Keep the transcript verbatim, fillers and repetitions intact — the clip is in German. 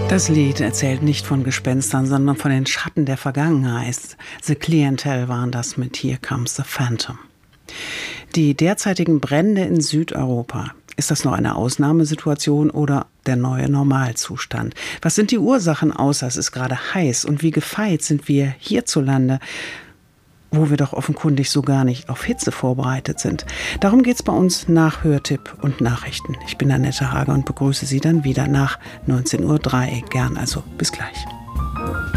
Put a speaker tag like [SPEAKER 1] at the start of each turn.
[SPEAKER 1] Das Lied erzählt nicht von Gespenstern, sondern von den Schatten der Vergangenheit. The Clientele waren das mit Here Comes the Phantom. Die derzeitigen Brände in Südeuropa. Ist das noch eine Ausnahmesituation oder der neue Normalzustand? Was sind die Ursachen, außer es ist gerade heiß? Und wie gefeit sind wir hierzulande, wo wir doch offenkundig so gar nicht auf Hitze vorbereitet sind? Darum geht's bei uns nach Hörtipp und Nachrichten. Ich bin Annette Hager und begrüße Sie dann wieder nach neunzehn Uhr drei. Gern, also bis gleich.